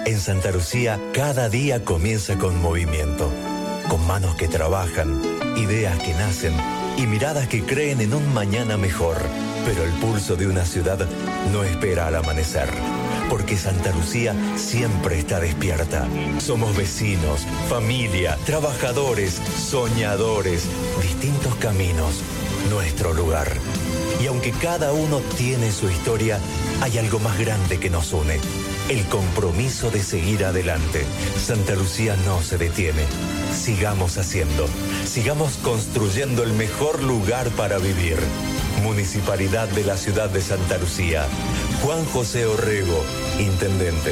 En Santa Lucía, cada día comienza con movimiento, con manos que trabajan, ideas que nacen y miradas que creen en un mañana mejor. Pero el pulso de una ciudad no espera al amanecer, porque Santa Lucía siempre está despierta. Somos vecinos, familia, trabajadores, soñadores, distintos caminos, nuestro lugar. Y aunque cada uno tiene su historia, hay algo más grande que nos une: el compromiso de seguir adelante. Santa Lucía no se detiene. Sigamos haciendo, sigamos construyendo el mejor lugar para vivir. Municipalidad de la Ciudad de Santa Lucía. Juan José Orrego, Intendente.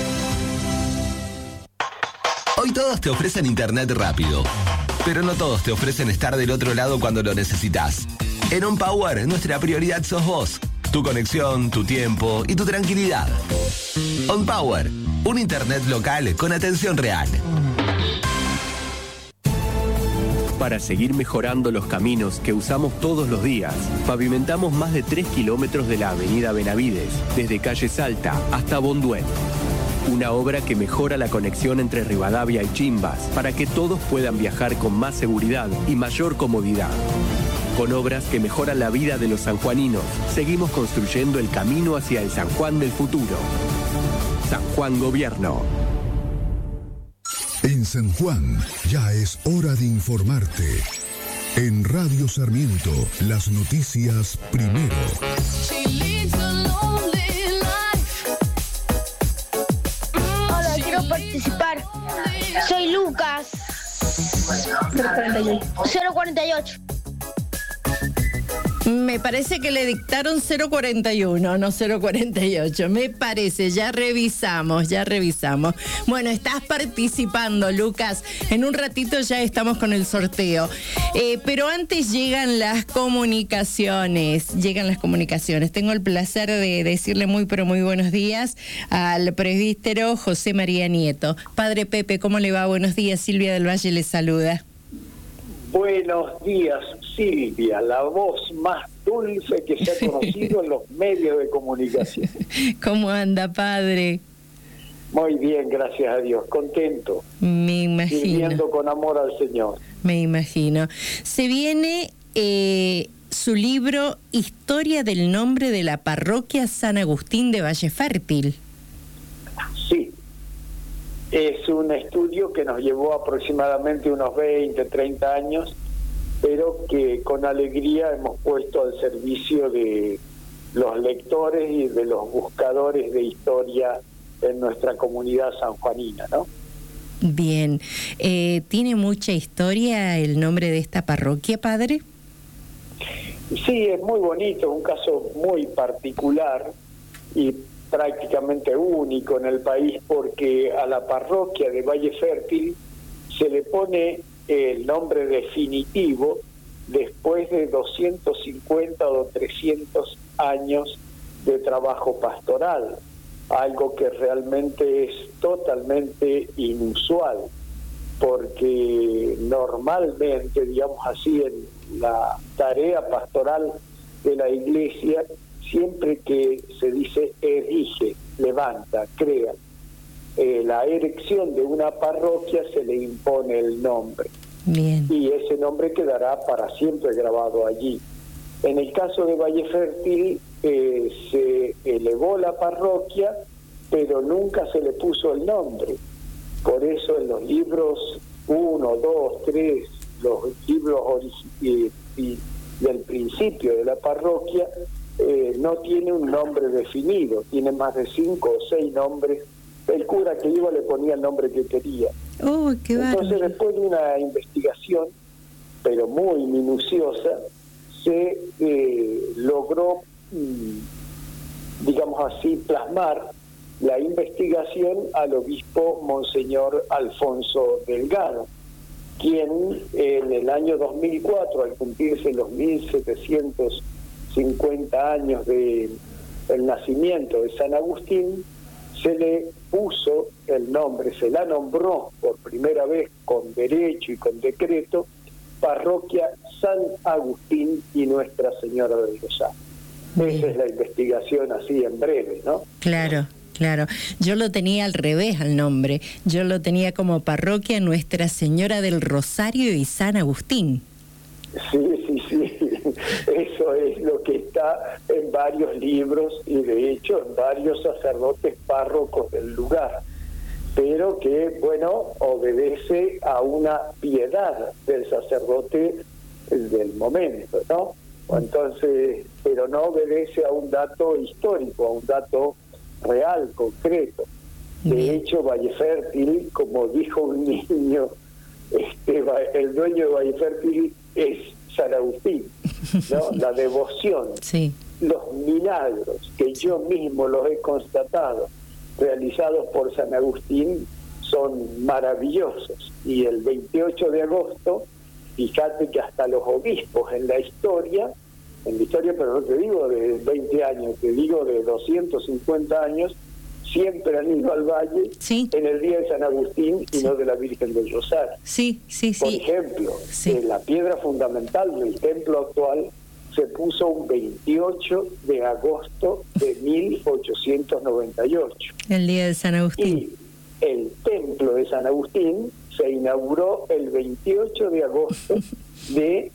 Hoy todos te ofrecen internet rápido, pero no todos te ofrecen estar del otro lado cuando lo necesitas. En OnPower, nuestra prioridad sos vos, tu conexión, tu tiempo y tu tranquilidad. OnPower, un internet local con atención real. Para seguir mejorando los caminos que usamos todos los días, pavimentamos más de 3 kilómetros de la avenida Benavides, desde calle Salta hasta Bonduel. Una obra que mejora la conexión entre Rivadavia y Chimbas para que todos puedan viajar con más seguridad y mayor comodidad. Con obras que mejoran la vida de los sanjuaninos, seguimos construyendo el camino hacia el San Juan del futuro. San Juan Gobierno. En San Juan ya es hora de informarte. En Radio Sarmiento, las noticias primero. Hola, quiero participar. Soy Lucas. 048. Me parece que le dictaron 041, no 048. Me parece, ya revisamos. Bueno, estás participando, Lucas. En un ratito ya estamos con el sorteo. Pero antes llegan las comunicaciones. Tengo el placer de decirle muy, pero muy buenos días al presbítero José María Nieto. Padre Pepe, ¿cómo le va? Buenos días. Silvia del Valle le saluda. Buenos días, Silvia, la voz más dulce que se ha conocido en los medios de comunicación. ¿Cómo anda, padre? Muy bien, gracias a Dios, contento. Me imagino. Sirviendo con amor al Señor. Me imagino. Se viene su libro Historia del nombre de la parroquia San Agustín de Valle Fértil. Sí. Es un estudio que nos llevó aproximadamente unos 20, 30 años, pero que con alegría hemos puesto al servicio de los lectores y de los buscadores de historia en nuestra comunidad sanjuanina, ¿no? Bien. ¿Tiene mucha historia el nombre de esta parroquia, padre? Sí, es muy bonito, un caso muy particular y prácticamente único en el país, porque a la parroquia de Valle Fértil se le pone el nombre definitivo después de 250 o 300 años de trabajo pastoral, algo que realmente es totalmente inusual, porque normalmente, digamos así, en la tarea pastoral de la Iglesia, siempre que se dice erige, levanta, crea, la erección de una parroquia se le impone el nombre. Bien. Y ese nombre quedará para siempre grabado allí. En el caso de Valle Fértil se elevó la parroquia, pero nunca se le puso el nombre. Por eso en los libros 1, 2, 3, los libros del principio de la parroquia, no tiene un nombre definido, tiene más de 5 o 6 nombres. El cura que iba le ponía el nombre que quería. Oh, qué bárbaro. Entonces, después de una investigación, pero muy minuciosa, se logró, digamos así, plasmar la investigación al obispo Monseñor Alfonso Delgado, quien en el año 2004, al cumplirse los 1750 años del nacimiento de San Agustín, se le puso el nombre, se la nombró por primera vez con derecho y con decreto, Parroquia San Agustín y Nuestra Señora del Rosario. Esa es la investigación así en breve, ¿no? Claro, Claro. Yo lo tenía al revés al nombre. Yo lo tenía como parroquia Nuestra Señora del Rosario y San Agustín. Sí. Eso es lo que está en varios libros y de hecho en varios sacerdotes párrocos del lugar, pero que, bueno, obedece a una piedad del sacerdote del momento, ¿no? Entonces, pero no obedece a un dato histórico, a un dato real, concreto. De hecho, Valle Fértil, como dijo un niño, el dueño de Valle Fértil es San Agustín, ¿no? La devoción, sí, los milagros que yo mismo los he constatado realizados por San Agustín son maravillosos. Y el 28 de agosto, fíjate que hasta los obispos en la historia, pero no te digo de 20 años, te digo de 250 años, siempre han ido al valle en el día de San Agustín y no de la Virgen del Rosario. Por ejemplo, la piedra fundamental del templo actual se puso un 28 de agosto de 1898. El día de San Agustín. Y el templo de San Agustín se inauguró el 28 de agosto de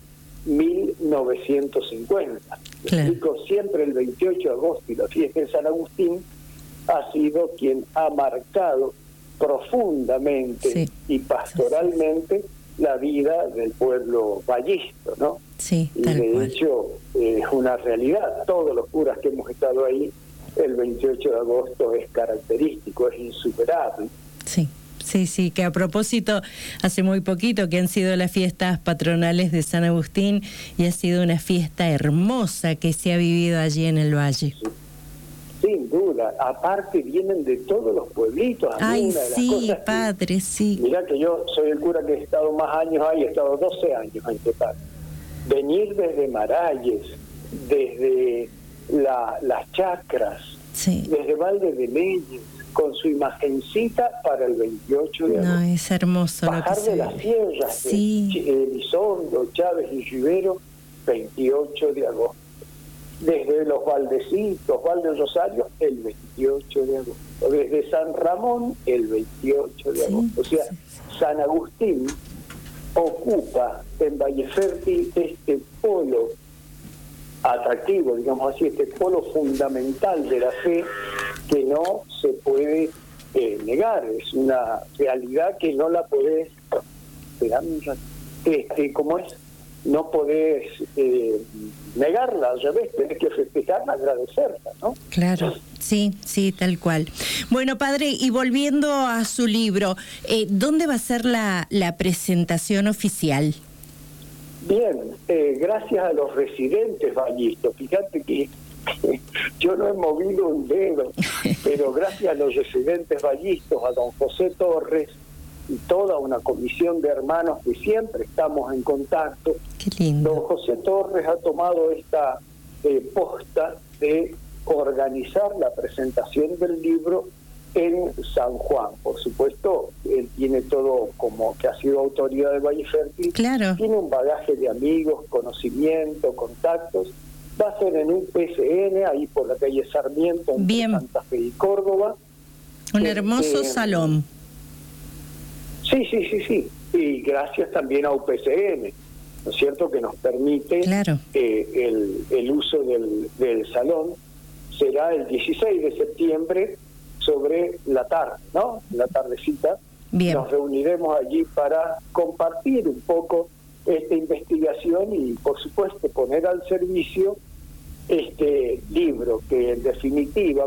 1950. Explico, siempre el 28 de agosto y la fiesta de San Agustín ha sido quien ha marcado profundamente y pastoralmente la vida del pueblo vallisto, ¿no? Sí, y de hecho es una realidad. Todos los curas que hemos estado ahí, el 28 de agosto es característico, es insuperable. Sí, que a propósito, hace muy poquito que han sido las fiestas patronales de San Agustín y ha sido una fiesta hermosa que se ha vivido allí en el valle. Sin duda, aparte vienen de todos los pueblitos. Ay, sí, padre, sí. Mirá que yo soy el cura que he estado más años ahí, he estado 12 años en total. Venir desde Maralles, desde las Chacras, desde Valde de Leyes, con su imagencita para el 28 de agosto. No, es hermoso. Bajar lo que de las sierras, Elizondo, Chávez y Rivero, 28 de agosto. Desde los Valdecitos, Valde Rosario, el 28 de agosto. Desde San Ramón, el 28 de agosto. O sea, San Agustín ocupa en Valle Fértil este polo atractivo, digamos así, este polo fundamental de la fe que no se puede negar. Es una realidad que no la podés, ¿cómo es? No podés negarla, ya ves, tenés que festejarla, agradecerla, ¿no? Claro, sí, tal cual. Bueno, padre, y volviendo a su libro, ¿dónde va a ser la presentación oficial? Bien, gracias a los residentes vallistas. Fíjate que yo no he movido un dedo, pero gracias a los residentes vallistas, a don José Torres y toda una comisión de hermanos que siempre estamos en contacto. Qué lindo. Don José Torres ha tomado esta posta de organizar la presentación del libro en San Juan. Por supuesto, él tiene todo, como que ha sido autoridad de Valle Fértil, tiene un bagaje de amigos, conocimiento, contactos. Va a ser en un PCN, ahí por la calle Sarmiento, entre Santa Fe y Córdoba. Un hermoso salón. Sí. Y gracias también a UPCN, ¿no es cierto?, que nos permite el uso del salón. Será el 16 de septiembre sobre la tarde, ¿no? La tardecita. Nos reuniremos allí para compartir un poco esta investigación y, por supuesto, poner al servicio este libro que, en definitiva,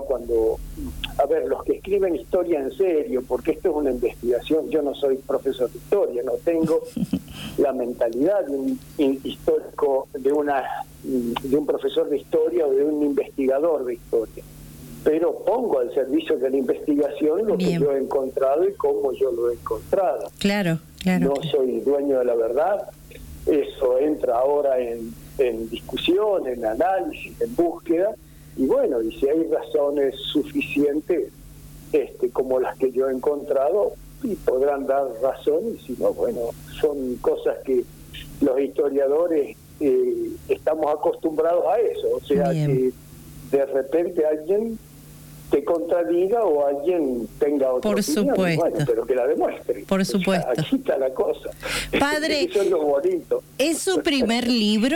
los que escriben historia en serio, porque esto es una investigación, yo no soy profesor de historia, no tengo la mentalidad de un histórico, de un profesor de historia o de un investigador de historia, pero pongo al servicio de la investigación lo que yo he encontrado y cómo yo lo he encontrado. Claro. No soy dueño de la verdad, eso entra ahora en discusión, en análisis, en búsqueda, y bueno, y si hay razones suficientes como las que yo he encontrado, y podrán dar razón, y si no, bueno, son cosas que los historiadores estamos acostumbrados a eso, o sea que de repente alguien te contradiga o alguien tenga otra Por opinión. supuesto. Bueno, pero que la demuestre. Por supuesto. O sea, aquí está la cosa. Padre, eso es lo bonito. ¿es su primer libro?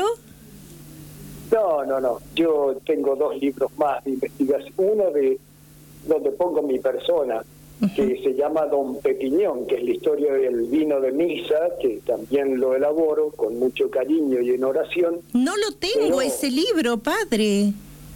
No. Yo tengo 2 libros más de investigación. Uno de donde pongo mi persona, que se llama Don Pepiñón, que es la historia del vino de misa, que también lo elaboro con mucho cariño y en oración. No lo tengo, Pero ese libro, padre.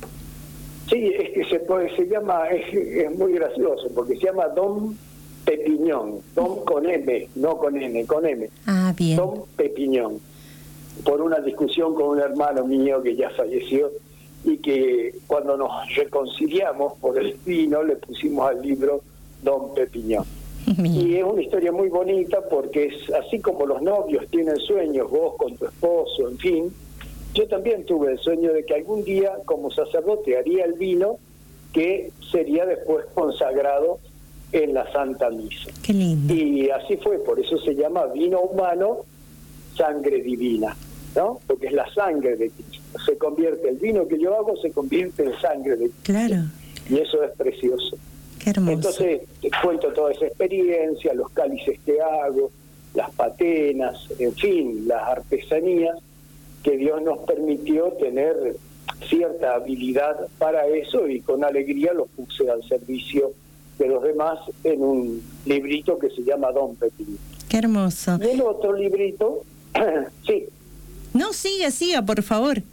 sí, es que se llama, es muy gracioso, porque se llama Don Pepiñón, Don con M, no con N, con M. Ah, bien. Don Pepiñón, por una discusión con un hermano mío que ya falleció, y que cuando nos reconciliamos por el vino le pusimos al libro Don Pepiñón. Y es una historia muy bonita porque es así como los novios tienen sueños, vos con tu esposo, en fin, yo también tuve el sueño de que algún día como sacerdote haría el vino que sería después consagrado en la Santa Misa. Qué lindo. Y así fue, por eso se llama vino humano, sangre divina, ¿no? Porque es la sangre de Cristo. Se convierte, el vino que yo hago se convierte en sangre de Cristo. Claro. Y eso es precioso. Qué hermoso. Entonces te cuento toda esa experiencia, los cálices que hago, las patenas, en fin, las artesanías, que Dios nos permitió tener cierta habilidad para eso y con alegría lo puse al servicio de los demás en un librito que se llama Don Pepín. Qué hermoso. Y el otro librito, sí. No, siga, por favor.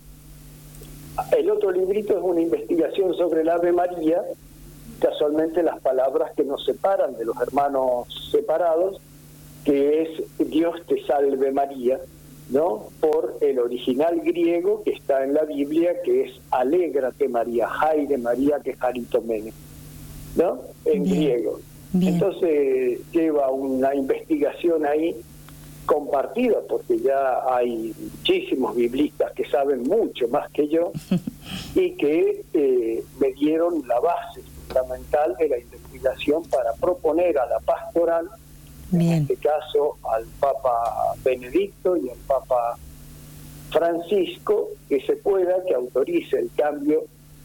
El otro librito es una investigación sobre el Ave María, casualmente las palabras que nos separan de los hermanos separados, que es Dios te salve María, ¿no? Por el original griego que está en la Biblia, que es Alégrate María, Jaire María que Jaritomene, ¿no? En Bien. griego. Bien. Entonces lleva una investigación ahí compartida, porque ya hay muchísimos biblistas que saben mucho más que yo y que me dieron la base fundamental de la investigación para proponer a la pastoral, Bien. en este caso al Papa Benedicto y al Papa Francisco, que se pueda, que autorice el cambio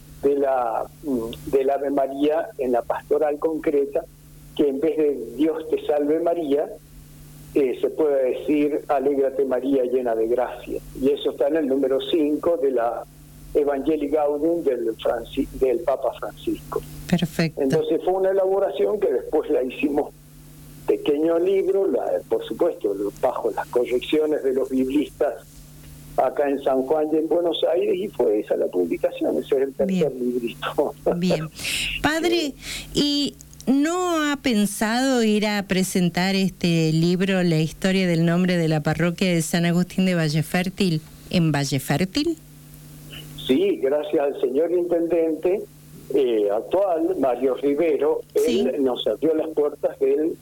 del Ave María en la pastoral concreta, que en vez de Dios te salve María, se puede decir Alégrate María llena de gracia. Y eso está en el número 5 de la Evangelii Gaudium del Papa Francisco. Perfecto. Entonces fue una elaboración que después la hicimos pequeño libro, por supuesto, bajo las correcciones de los biblistas acá en San Juan y en Buenos Aires, y fue esa la publicación, ese es el tercer librito. Bien. Padre, ¿y no ha pensado ir a presentar este libro, La historia del nombre de la parroquia de San Agustín de Vallefértil, en Vallefértil? Sí, gracias al señor intendente actual, Mario Rivero, Sí. él nos abrió las puertas del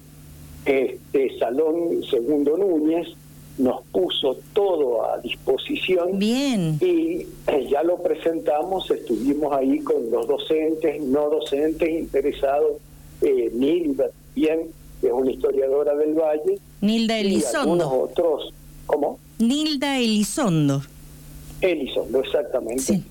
Salón Segundo Núñez, nos puso todo a disposición. Bien. Y ya lo presentamos, estuvimos ahí con los docentes, no docentes, interesados, Nilda, bien, que es una historiadora del Valle. Nilda y algunos Elizondo. otros, ¿cómo? Nilda Elizondo. Elizondo, exactamente. Sí.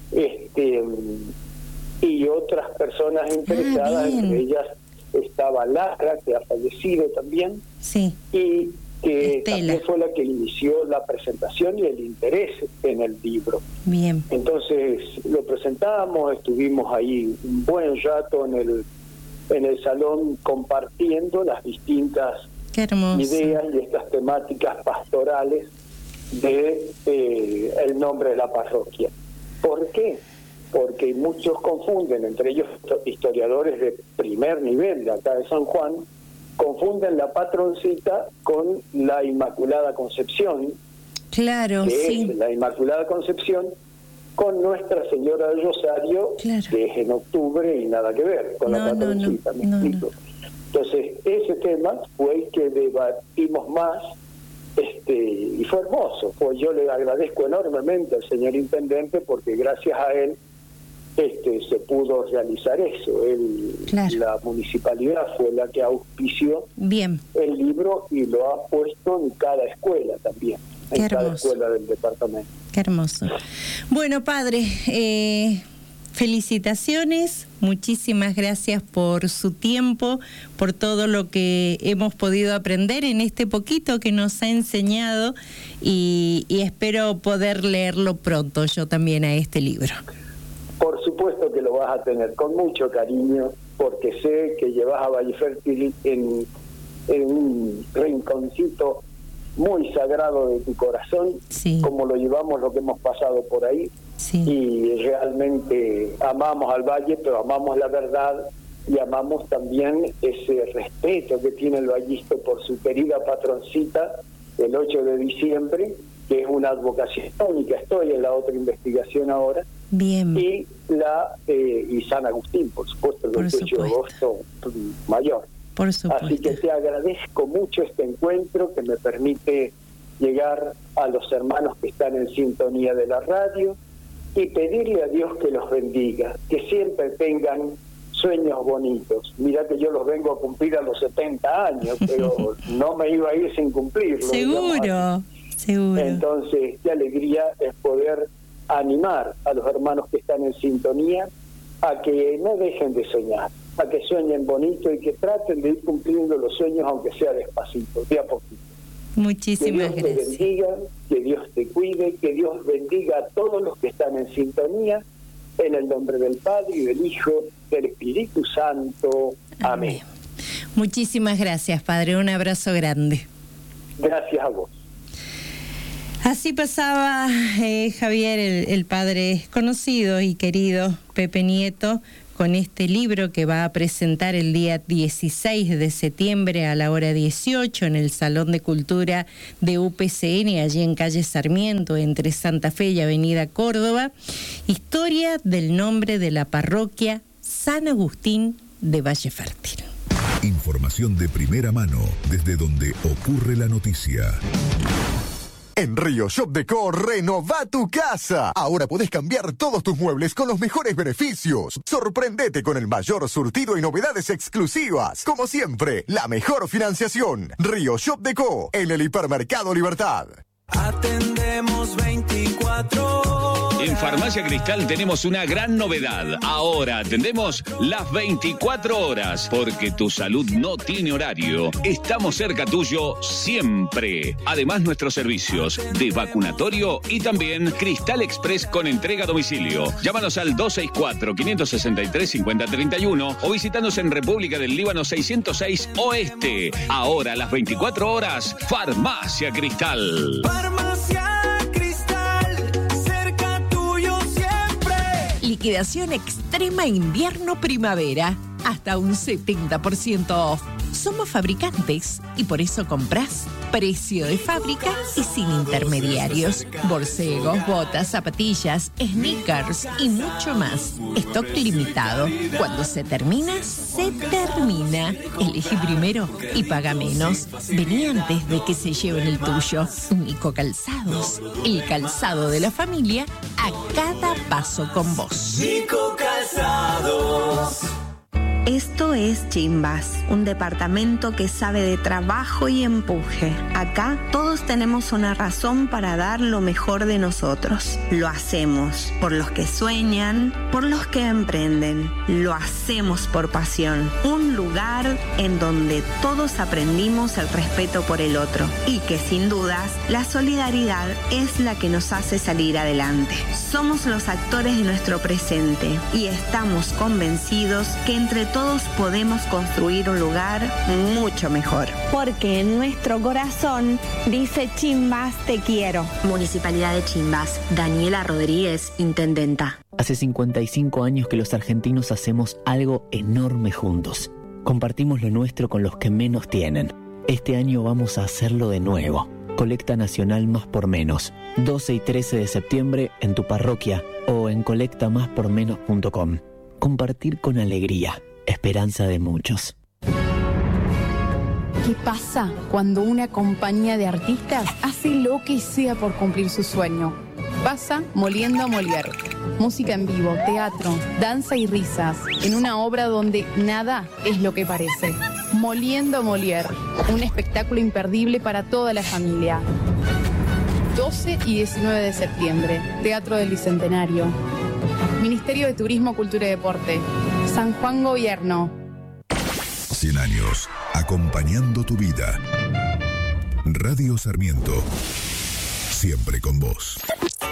Y otras personas interesadas, bien. entre ellas estaba Lara, que ha fallecido también, Sí. y que Estela. también fue la que inició la presentación y el interés en el libro. Bien. Entonces lo presentamos, estuvimos ahí un buen rato en el salón compartiendo las distintas Qué hermoso. ideas y estas temáticas pastorales de el nombre de la parroquia. ¿Por qué? Porque muchos confunden, entre ellos historiadores de primer nivel de acá de San Juan, confunden la patroncita con la Inmaculada Concepción, Claro, que sí. es la Inmaculada Concepción, con Nuestra Señora del Rosario, Claro. que es en octubre y nada que ver con la patroncita, ¿me explico? Entonces, ese tema fue el que debatimos más, y fue hermoso. Pues yo le agradezco enormemente al señor intendente porque gracias a él se pudo realizar eso. Claro. La municipalidad fue la que auspició Bien. el libro y lo ha puesto en cada escuela también, Qué en cada hermoso. escuela del departamento. Qué hermoso. Bueno, padre, felicitaciones, muchísimas gracias por su tiempo, por todo lo que hemos podido aprender en este poquito que nos ha enseñado y espero poder leerlo pronto yo también a este libro. Por supuesto que lo vas a tener con mucho cariño, porque sé que llevas a Valle Fértil en un rinconcito muy sagrado de tu corazón, sí, como lo llevamos, lo que hemos pasado por ahí. Sí. Y realmente amamos al Valle, pero amamos la verdad y amamos también ese respeto que tiene el vallisto por su querida patroncita, el 8 de diciembre, que es una advocación única. Estoy en la otra investigación ahora. Bien. Y San Agustín, por supuesto, el 28 de agosto mayor. Por supuesto. Así que te agradezco mucho este encuentro que me permite llegar a los hermanos que están en sintonía de la radio y pedirle a Dios que los bendiga, que siempre tengan sueños bonitos. Mira que yo los vengo a cumplir a los 70 años, pero no me iba a ir sin cumplirlo. Seguro. Entonces, qué alegría es poder animar a los hermanos que están en sintonía a que no dejen de soñar, a que sueñen bonito y que traten de ir cumpliendo los sueños, aunque sea despacito, de a poquito. Muchísimas gracias. Que Dios te bendiga, que Dios te cuide, que Dios bendiga a todos los que están en sintonía, en el nombre del Padre y del Hijo, del Espíritu Santo. Amén. Muchísimas gracias, Padre. Un abrazo grande. Gracias a vos. Así pasaba Javier, el padre conocido y querido Pepe Nieto, con este libro que va a presentar el día 16 de septiembre a la hora 18 en el Salón de Cultura de UPCN, allí en calle Sarmiento, entre Santa Fe y Avenida Córdoba. Historia del nombre de la parroquia San Agustín de Valle Fértil. Información de primera mano desde donde ocurre la noticia. En Río Shop Decor, renová tu casa. Ahora podés cambiar todos tus muebles con los mejores beneficios. Sorprendete con el mayor surtido y novedades exclusivas. Como siempre, la mejor financiación. Río Shop Decor, en el Hipermercado Libertad. Atendemos 24 horas. En Farmacia Cristal tenemos una gran novedad. Ahora atendemos las 24 horas, porque tu salud no tiene horario. Estamos cerca tuyo siempre. Además, nuestros servicios de vacunatorio y también Cristal Express con entrega a domicilio. Llámanos al 264-563-5031 o visítanos en República del Líbano 606 Oeste. Ahora, las 24 horas, Farmacia Cristal. Farmacia Cristal, cerca tuyo siempre. Liquidación extrema invierno-primavera. Hasta un 70% off. Somos fabricantes y por eso comprás precio de fábrica y sin intermediarios. Borcegos, botas, zapatillas, sneakers y mucho más. Stock limitado. Cuando se termina, se termina. Elegí primero y paga menos. Vení antes de que se lleven el tuyo. Nico Calzados. El calzado de la familia a cada paso con vos. Nico Calzados. Esto es Chimbas, un departamento que sabe de trabajo y empuje. Acá todos tenemos una razón para dar lo mejor de nosotros. Lo hacemos por los que sueñan, por los que emprenden. Lo hacemos por pasión. Un lugar en donde todos aprendimos el respeto por el otro y que sin dudas la solidaridad es la que nos hace salir adelante. Somos los actores de nuestro presente y estamos convencidos que entre todos podemos construir un lugar mucho mejor. Porque en nuestro corazón dice Chimbas te quiero. Municipalidad de Chimbas. Daniela Rodríguez, intendenta. Hace 55 años que los argentinos hacemos algo enorme juntos. Compartimos lo nuestro con los que menos tienen. Este año vamos a hacerlo de nuevo. Colecta Nacional Más por Menos. 12 y 13 de septiembre en tu parroquia o en colectamáspormenos.com. Compartir con alegría. Esperanza de muchos. ¿Qué pasa cuando una compañía de artistas hace lo que sea por cumplir su sueño? Pasa Moliendo a Molière. Música en vivo, teatro, danza y risas, en una obra donde nada es lo que parece. Moliendo a Molière, un espectáculo imperdible para toda la familia. 12 y 19 de septiembre, Teatro del Bicentenario. Ministerio de Turismo, Cultura y Deporte. San Juan Gobierno. 100 años, acompañando tu vida. Radio Sarmiento, siempre con vos.